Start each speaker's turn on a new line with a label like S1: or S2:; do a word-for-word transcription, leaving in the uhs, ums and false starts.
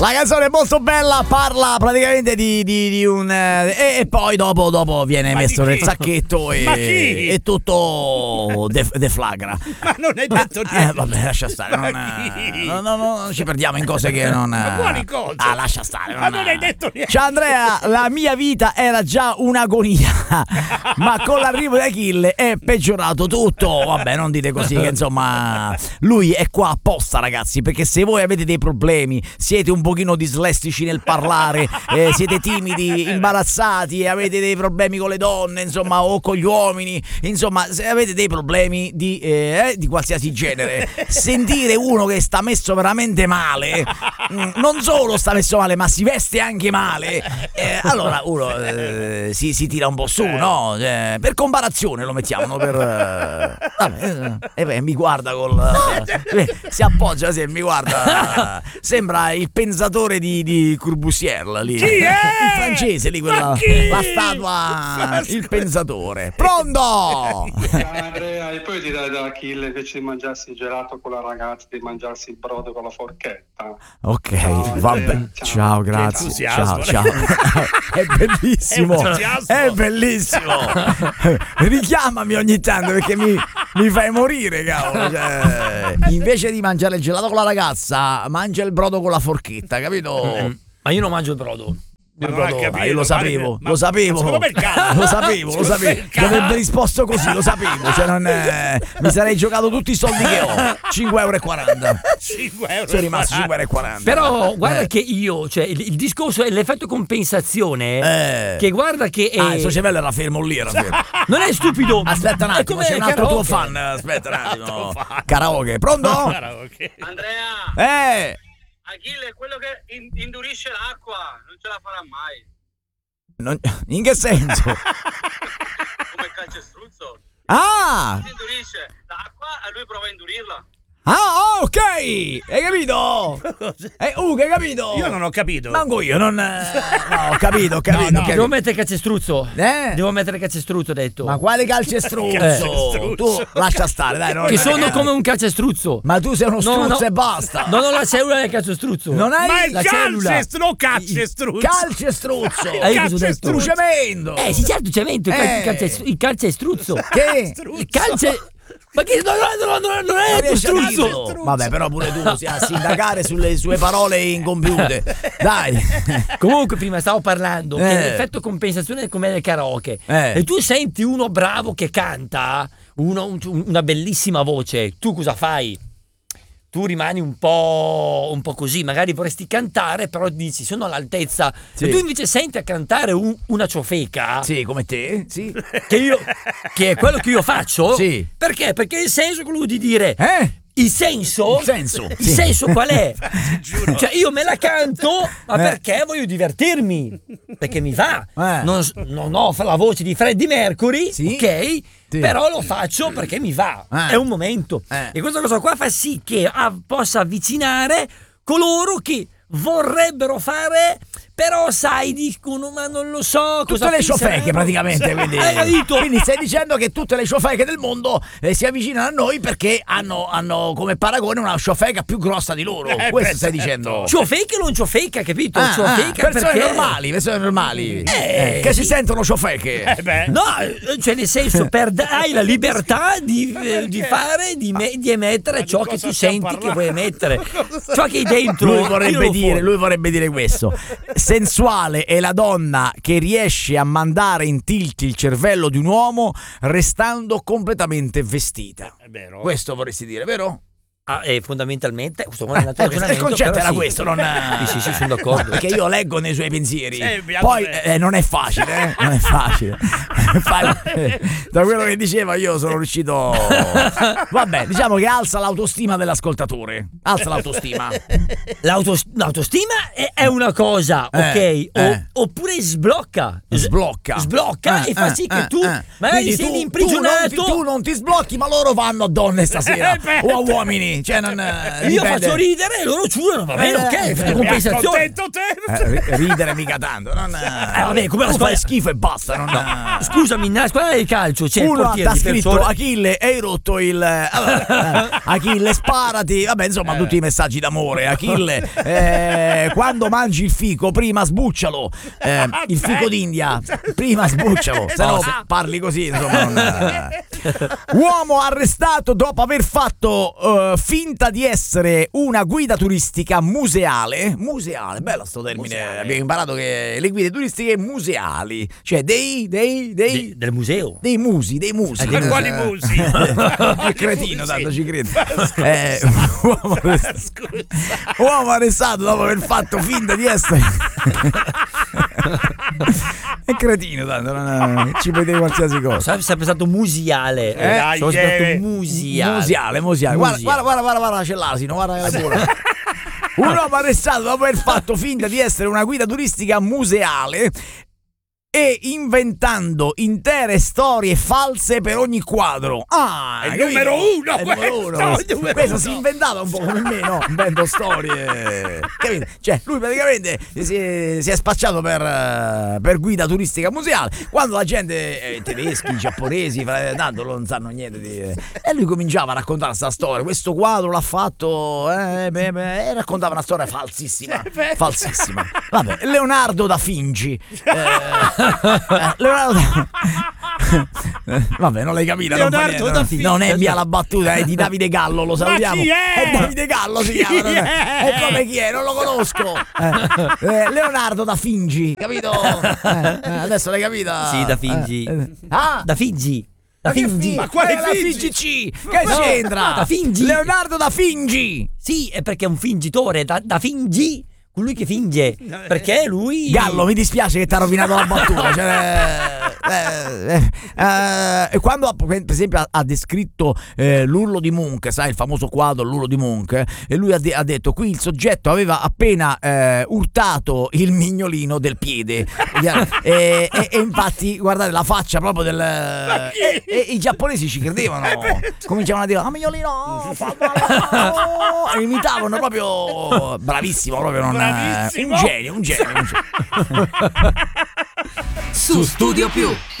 S1: La canzone è molto bella, parla praticamente di, di, di un eh, e, e poi dopo, dopo viene
S2: Ma
S1: messo nel
S2: chi?
S1: sacchetto e,
S2: Ma chi?
S1: e tutto def- deflagra.
S2: Ma non hai detto
S1: Eh,
S2: niente.
S1: vabbè, lascia stare, non,
S2: Ma chi?
S1: no, no, no, non ci perdiamo in cose che non.
S2: Ma quali cose?
S1: Ah, lascia stare.
S2: Ma non hai detto niente.
S1: Ciao Andrea, la mia vita era già un'agonia, ma con l'arrivo di Achille è peggiorato tutto. Vabbè, non dite così, che insomma, lui è qua apposta, ragazzi, perché se voi avete dei problemi, siete un pochino dislessici nel parlare, eh, siete timidi, imbarazzati, avete dei problemi con le donne, insomma, o con gli uomini, insomma, se avete dei problemi di, eh, di qualsiasi genere, sentire uno che sta messo veramente male, mh, non solo sta messo male, ma si veste anche male, eh, allora uno eh, si, si tira un po' su, no? Eh, per comparazione lo mettiamo, no? Per, eh, vabbè, eh, beh, mi guarda col eh, si appoggia, se mi guarda, sembra il pensatore di, di Corbusier lì.
S2: Chi è?
S1: Il francese lì, quella,
S2: Ma chi?
S1: la statua, il pensatore. Pronto?
S3: Andrea, e poi ti dai da Achille invece di mangiarsi il gelato con la ragazza, di mangiarsi il brodo con la forchetta.
S1: Ok,
S3: Ciao,
S1: vabbè.
S3: Andrea.
S1: Ciao,
S3: Ciao.
S1: grazie. Ciao,
S2: entusiasmo.
S1: ciao. È bellissimo.
S2: È entusiasmo.
S1: È bellissimo. Richiamami ogni tanto perché mi, mi fai morire, cavolo. Cioè, invece di mangiare il gelato con la ragazza, mangia il brodo con la forchetta, capito?
S4: Ma io non mangio il brodo.
S2: Ma
S4: Il
S2: non ha
S4: brodo-
S2: capito,
S1: Ma io lo sapevo,
S2: ma-
S1: lo sapevo,
S2: secondo me il cazzo.
S1: lo sapevo, lo
S2: Secondo me
S1: sapevo.
S2: il
S1: Ti
S2: cazzo.
S1: avrebbe risposto così, lo sapevo. Cioè non, eh, mi sarei giocato tutti i soldi che ho, cinque euro e quaranta.
S2: cinque euro.
S1: Sono rimasto cinque euro e quaranta.
S4: Però guarda
S1: Eh.
S4: che io, cioè il, il discorso è l'effetto compensazione,
S1: Eh.
S4: che guarda che è,
S1: Ah, il suo cervello era fermo lì, era fermo.
S4: non è stupido.
S1: Aspetta un
S4: È
S1: attimo,
S4: come
S1: c'è un altro
S4: karaoke.
S1: tuo fan. Aspetta un attimo.
S2: altro fan.
S1: Karaoke, pronto?
S2: Karaoke.
S5: Andrea,
S1: Eh,
S5: Achille è quello che in- indurisce l'acqua, non ce la farà mai.
S1: non- in che senso?
S5: Come il calcestruzzo.
S1: Ah,
S5: Si indurisce l'acqua e lui prova a indurirla.
S1: ah, ok, hai capito? Eh, uh, che hai capito?
S2: Io non ho capito.
S1: Manco io, non. eh, No, ho capito, ho capito.
S2: No, no.
S1: ho
S4: Devo
S1: capito.
S4: mettere calcestruzzo.
S1: Eh?
S4: Devo mettere calcestruzzo, ho detto.
S1: Ma quale calcestruzzo?
S2: Calcestruzzo.
S1: Tu lascia stare, dai. Non
S4: che sono
S1: eh.
S4: come un calcestruzzo.
S1: Ma tu sei uno
S4: No,
S1: struzzo
S4: no.
S1: e basta.
S4: Non ho la cellula del calcestruzzo.
S1: Non hai
S2: Ma il
S4: la cellula.
S2: calcestruzzo, non calcestruzzo.
S1: calcestruzzo.
S4: Eh, io cosa ho detto?
S1: Trucemento.
S4: Eh sì, certo, cemento, il, cal-
S1: Eh.
S4: il calce- il calcestruzzo.
S1: Che?
S4: Il calce... Ma che non, non, non, non è
S1: Non
S4: il
S1: riesci a
S4: struzzo.
S1: dirlo. Vabbè, però pure tu si a sindacare sulle sue parole incompiute. Dai.
S4: Comunque prima stavo parlando che
S1: Eh.
S4: l'effetto compensazione è come nel karaoke.
S1: Eh.
S4: E tu senti uno bravo che canta, uno- un- una bellissima voce, tu cosa fai? Tu rimani un po', un po' così, magari vorresti cantare, però dici sono all'altezza.
S1: Sì.
S4: E tu invece senti a cantare un- una ciofeca,
S1: Sì, come te? Sì.
S4: che, io, che è quello che io faccio.
S1: Sì.
S4: Perché? Perché il senso è quello di dire...
S1: Eh?
S4: Il senso?
S1: Il senso,
S4: Il
S1: sì.
S4: senso qual è?
S2: giuro.
S4: Cioè io me la canto, ma
S1: Eh.
S4: perché voglio divertirmi? Perché mi va.
S1: Eh.
S4: Non, non ho la voce di Freddie Mercury,
S1: Sì.
S4: ok?
S1: Sì.
S4: Però lo faccio perché mi va.
S1: Eh.
S4: È un momento.
S1: Eh.
S4: E questa cosa qua fa sì che ah, possa avvicinare coloro che vorrebbero fare, però sai, dicono ma non lo so.
S1: Tutte
S4: cosa
S1: le
S4: penseranno.
S1: ciofeche praticamente, quindi,
S4: Hai capito?
S1: quindi stai dicendo che tutte le ciofeche del mondo eh, si avvicinano a noi perché hanno, hanno come paragone una ciofeca più grossa di loro.
S2: Eh,
S1: Questo
S2: beh,
S1: stai
S2: certo.
S1: dicendo?
S4: Ciofeca o non ciofeca, capito?
S1: Ah, ah,
S4: ciofeca
S1: persone
S4: perché...
S1: normali, persone normali
S4: Eh,
S1: eh, che si
S4: sì.
S1: sentono ciofeche.
S2: Eh beh.
S4: No, cioè nel senso per hai la libertà di, eh, di fare, di, me- di emettere
S2: Ma di
S4: ciò che
S2: cosa
S4: tu
S2: stiamo
S4: senti che
S2: parlando?
S4: vuoi emettere,
S2: Cosa sta-
S4: ciò che hai dentro.
S1: Lui
S4: io
S1: vorrebbe
S4: lo
S1: dire,
S4: fuori.
S1: lui vorrebbe dire questo. Sensuale è la donna che riesce a mandare in tilt il cervello di un uomo restando completamente vestita.
S2: È vero.
S1: Questo vorresti dire, vero?
S4: Ah, e fondamentalmente questo qua è il
S1: Eh, questo- il concetto
S4: però
S1: era
S4: sì.
S1: questo, non
S4: Sì, sì, sì, sono d'accordo.
S1: Perché io leggo nei suoi pensieri.
S2: Eh, mi
S1: Poi
S2: alzo-
S1: eh, non è facile, eh? Non è facile. Fa- eh, da quello che diceva io sono riuscito. Vabbè, diciamo che alza l'autostima dell'ascoltatore. Alza l'autostima.
S4: L'autos- l'autostima è, è una cosa,
S1: Eh,
S4: ok? O-
S1: eh.
S4: Oppure sblocca.
S1: Sblocca.
S4: Sblocca
S1: Eh,
S4: e fa
S1: eh,
S4: sì che
S1: eh,
S4: tu
S1: eh.
S4: magari
S1: Quindi
S4: sei
S1: tu-
S4: imprigionato.
S1: Tu non, ti, tu non ti sblocchi, ma loro vanno a donne stasera.
S2: Eh, beh.
S1: O a uomini. ridimi, cioè non eh,
S4: Io
S1: dipende.
S4: faccio ridere e loro ciurano, va bene,
S1: Eh,
S4: ok,
S1: eh,
S4: fate
S1: eh,
S4: compensazione.
S2: Accontento te.
S1: Eh, ri- ridere mica tanto, non eh,
S4: vabbè, come la
S1: tu
S4: squadra-
S1: fai schifo e basta, non eh.
S4: Scusami, nella squadra di calcio c'è il
S1: Uno
S4: portiere
S1: ha
S4: di
S1: scritto
S4: persone.
S1: Achille, hai rotto il eh, vabbè, eh, Achille sparati, vabbè insomma tutti i messaggi d'amore. Achille, eh, quando mangi il fico prima sbuccialo, eh, il fico d'India prima sbuccialo, se no parli così insomma non, eh. Uomo arrestato dopo aver fatto eh, finta di essere una guida turistica museale. Museale, bello sto termine.
S2: Museale.
S1: Abbiamo imparato che le guide turistiche museali, cioè dei dei dei
S4: De- del museo.
S1: dei musi, dei musi.
S2: Ma quali musi?
S1: Che cretino, tanto ci credo. Eh, uomo, arrestato, uomo arrestato dopo aver fatto finta di essere. È cretino, tanto non ci vede qualsiasi cosa.
S4: Sarebbe sempre stato museale.
S1: Eh,
S4: Eh, sono
S2: eh,
S4: stato museale.
S1: Museale, museale. Guarda,
S4: Museale.
S1: guarda, guarda, guarda, guarda, c'è l'asino, guarda che pure. Un uomo arrestato dopo aver fatto finta di essere una guida turistica museale e inventando intere storie false per ogni quadro. Ah,
S2: È il
S1: capito?
S2: numero uno,
S1: È il numero
S2: questo,
S1: uno.
S2: il numero
S1: Questo
S2: uno.
S1: si inventava un po' come me, no? Invento storie. Capito? Cioè, lui praticamente si è, si è spacciato per, eh, per guida turistica museale. Quando la gente, eh, tedeschi, giapponesi, fra- tanto non sanno niente di. E lui cominciava a raccontare questa storia. Questo quadro l'ha fatto. Eh, beh, beh, e raccontava una storia falsissima. Falsissima. Vabbè, Leonardo da Vinci. Eh, Eh, Leonardo da... Vabbè, non l'hai capita. Non, fa
S2: Leonardo
S1: niente,
S2: da
S1: non-
S2: Vinci.
S1: non è mia la battuta, è di Davide Gallo, lo salutiamo.
S2: chi è?
S1: Davide Gallo si chiama. non è-
S2: è?
S1: E come chi è? Non lo conosco. Eh, eh, Leonardo da Fingi, capito? Eh, eh, adesso l'hai capita?
S4: Sì, da Fingi.
S1: Eh, eh. Ah,
S4: Da Fingi. Da
S1: ma che
S4: Fingi.
S1: fi-
S2: Ma quale
S1: eh, la
S2: Fingi?
S1: Fingi C? Che
S4: No,
S1: c'entra?
S4: no, da Fingi.
S1: Leonardo da Fingi.
S4: Sì, è perché è un fingitore. Da, da Fingi. Colui che finge. Perché lui.
S1: Gallo, mi dispiace che ti ha rovinato la battuta. Cioè, eh, eh, eh, e quando ha- per esempio ha, ha descritto eh, l'urlo di Munch, sai il famoso quadro l'urlo di Munch, e lui ha, de- ha detto qui il soggetto aveva appena eh, urtato il mignolino del piede. e, e- e infatti guardate la faccia proprio del e, e i giapponesi ci credevano, cominciavano a dire ah mignolino fa male, oh", e imitavano proprio bravissimo, proprio non,
S2: Bravissimo.
S1: un genio, un genio, un genio.
S6: Su Studio Più.